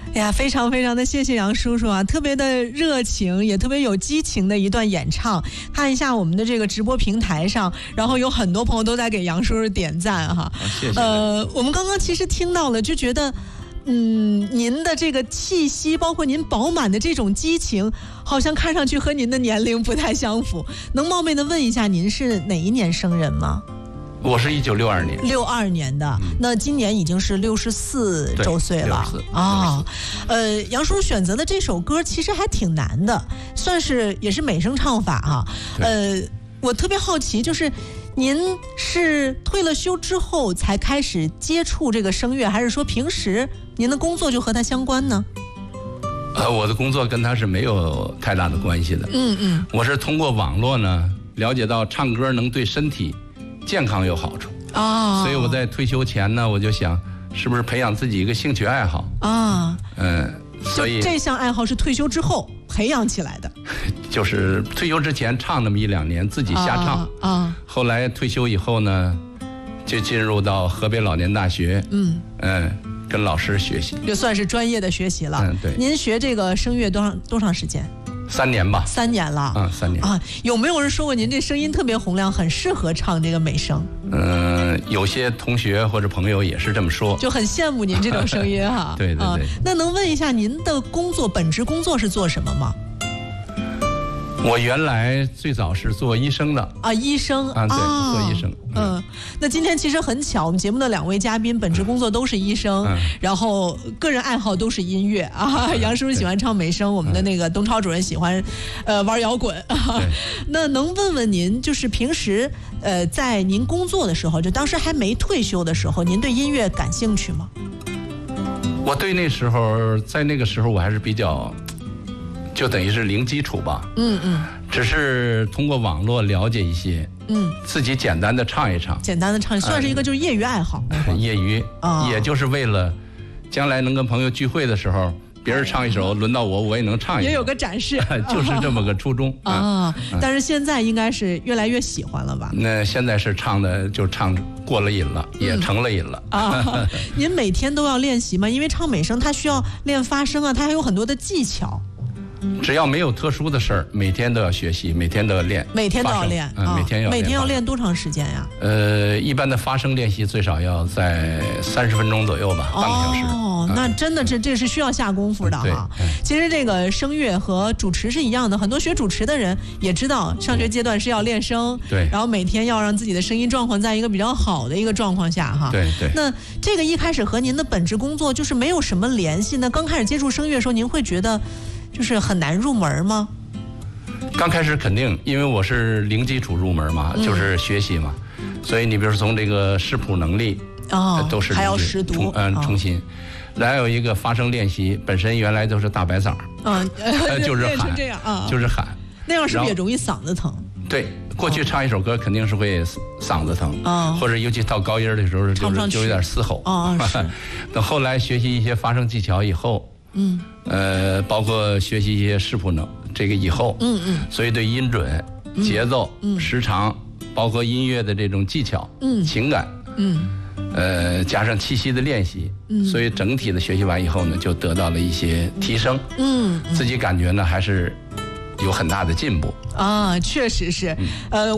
哎呀，非常非常的谢谢杨叔叔啊，特别的热情，也特别有激情的一段演唱。看一下我们的这个直播平台上，然后有很多朋友都在给杨叔叔点赞哈。 谢谢。 我们刚刚其实听到了，就觉得。您的这个气息，包括您饱满的这种激情，好像看上去和您的年龄不太相符。能冒昧的问一下，您是哪一年生人吗？ 我是1962年 ，62年的，那今年已经是64周岁了啊。 杨叔选择的这首歌其实还挺难的，算是也是美声唱法哈。我特别好奇，就是您是退了休之后才开始接触这个声乐，还是说平时您的工作就和它相关呢？ 我的工作跟它是没有太大的关系的。我是通过网络呢了解到唱歌能对身体健康有好处啊，所以我在退休前呢，我就想是不是培养自己一个兴趣爱好啊。所以这项爱好是退休之后培养起来的。 就是退休之前唱那么1-2年，自己瞎唱啊。后来退休以后呢，就进入到河北老年大学，跟老师学习， 就算是专业的学习了。 对。 您学这个声乐多长时间 ？3年吧。 3年了。 3年啊。有没有人说过您这声音特别洪亮，很适合唱这个美声？ 有些同学或者朋友也是这么说， 就很羡慕您这种声音哈。 对。 那能问一下您的本职工作是做什么吗？ 我原来最早是做医生的啊，医生啊，对，做医生。 那今天其实很巧，我们节目的2位嘉宾本职工作都是医生，然后个人爱好都是音乐啊。杨叔叔喜欢唱美声，我们的那个东超主任喜欢玩摇滚啊。那能问问您，就是平时在您工作的时候，就当时还没退休的时候，您对音乐感兴趣吗？ 我对在那个时候我还是比较。就等于是零基础吧，只是通过网络了解一些，自己简单的唱一唱， 算是一个就是业余爱好， 业余，也就是为了将来能跟朋友聚会的时候，别人唱一首，轮到我也能唱一首， 也有个展示， 就是这么个初衷啊。但是现在应该是越来越喜欢了吧？ 那现在是唱过了瘾了，也成了瘾了啊。您每天都要练习吗？因为唱美声它需要练发声啊，它还有很多的技巧。 只要没有特殊的事儿，每天都要学习，每天都要练， 每天都要练，每天要练多长时间呀？ 一般的发声练习最少要在30分钟左右吧，半个小时。 那真的这是需要下功夫的哈。其实这个声乐和主持是一样的，很多学主持的人也知道，上学阶段是要练声， 对， 然后每天要让自己的声音状况在一个比较好的一个状况下哈。 对。 那这个一开始和您的本职工作就是没有什么联系呢？刚开始接触声乐的时候，您会觉得就是很难入门吗？ 刚开始肯定，因为我是零基础入门嘛，就是学习嘛，所以你比如从这个识谱能力都是还要识读， 重新。还有一个发声练习，本身原来都是大白嗓，就是喊，就是喊， 那样是不是也容易嗓子疼？ 对，过去唱一首歌肯定是会嗓子疼，或者尤其到高音的时候就有点嘶吼。等后来学习一些发声技巧以后，包括学习一些识谱这个以后，所以对音准、节奏、时长，包括音乐的这种技巧、情感，加上气息的练习，所以整体的学习完以后呢，就得到了一些提升，自己感觉呢还是有很大的进步啊，确实是，